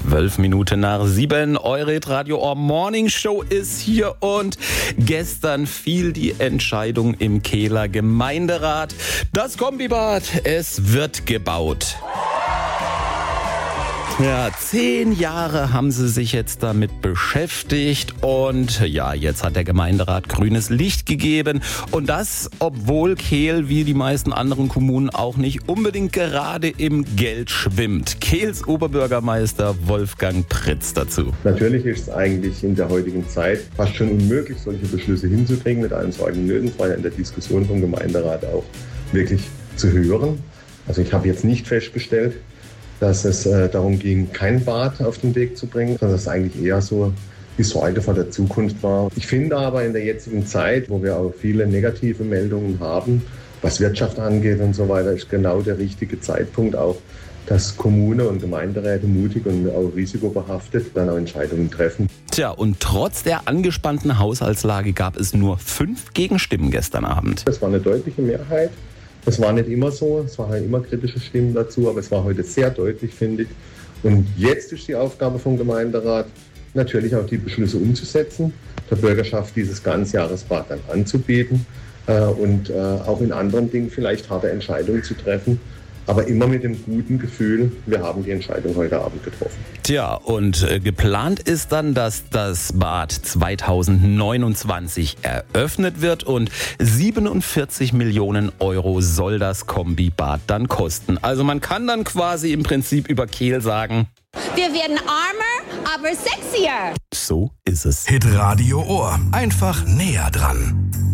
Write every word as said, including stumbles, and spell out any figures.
Zwölf Minuten nach sieben. Eure Radio Ohr Morning Show ist hier und gestern fiel die Entscheidung im Kehler Gemeinderat. Das Kombibad, es wird gebaut. Ja, zehn Jahre haben sie sich jetzt damit beschäftigt und ja, jetzt hat der Gemeinderat grünes Licht gegeben und das, obwohl Kehl wie die meisten anderen Kommunen auch nicht unbedingt gerade im Geld schwimmt. Kehls Oberbürgermeister Wolfgang Pritz dazu. Natürlich ist es eigentlich in der heutigen Zeit fast schon unmöglich, solche Beschlüsse hinzukriegen mit allen Sorgen und Nöten. Das war ja in der Diskussion vom Gemeinderat auch wirklich zu hören. Also ich habe jetzt nicht festgestellt, dass es äh, darum ging, kein Bad auf den Weg zu bringen, sondern dass es eigentlich eher so die Sorge vor der Zukunft war. Ich finde aber in der jetzigen Zeit, wo wir auch viele negative Meldungen haben, was Wirtschaft angeht und so weiter, ist genau der richtige Zeitpunkt auch, dass Kommune und Gemeinderäte mutig und auch risikobehaftet dann auch Entscheidungen treffen. Tja, und trotz der angespannten Haushaltslage gab es nur fünf Gegenstimmen gestern Abend. Das war eine deutliche Mehrheit. Das war nicht immer so, es waren immer kritische Stimmen dazu, aber es war heute sehr deutlich, finde ich. Und jetzt ist die Aufgabe vom Gemeinderat, natürlich auch die Beschlüsse umzusetzen, der Bürgerschaft dieses Ganzjahresbad dann anzubieten äh, und äh, auch in anderen Dingen vielleicht harte Entscheidungen zu treffen. Aber immer mit dem guten Gefühl, wir haben die Entscheidung heute Abend getroffen. Tja, und äh, geplant ist dann, dass das Bad zweitausendneunundzwanzig eröffnet wird und siebenundvierzig Millionen Euro soll das Kombibad dann kosten. Also man kann dann quasi im Prinzip über Kehl sagen, wir werden armer, aber sexier. So ist es. Hitradio Ohr. Einfach näher dran.